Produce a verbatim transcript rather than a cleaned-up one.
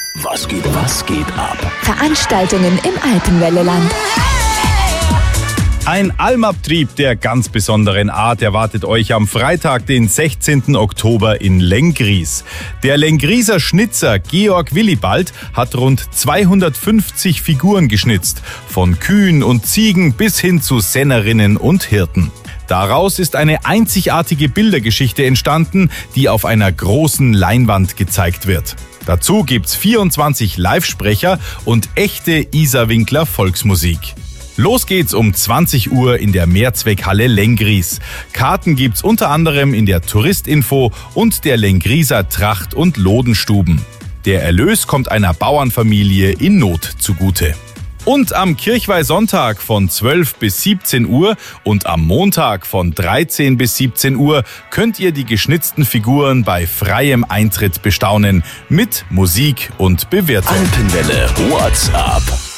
Was geht, was geht ab? Veranstaltungen im Alpenwelleland. Ein Almabtrieb der ganz besonderen Art erwartet euch am Freitag, den sechzehnten Oktober in Lenggries. Der Lengrieser Schnitzer Georg Willibald hat rund zweihundertfünfzig Figuren geschnitzt, von Kühen und Ziegen bis hin zu Sennerinnen und Hirten. Daraus ist eine einzigartige Bildergeschichte entstanden, die auf einer großen Leinwand gezeigt wird. Dazu gibt's vierundzwanzig Live-Sprecher und echte Isarwinkler Volksmusik. Los geht's um zwanzig Uhr in der Mehrzweckhalle Lenggries. Karten gibt's unter anderem in der Touristinfo und der Lengrieser Tracht- und Lodenstuben. Der Erlös kommt einer Bauernfamilie in Not zugute. Und am Kirchweihsonntag von zwölf bis siebzehn Uhr und am Montag von dreizehn bis siebzehn Uhr könnt ihr die geschnitzten Figuren bei freiem Eintritt bestaunen mit Musik und Bewertung. Alpenwelle WhatsApp.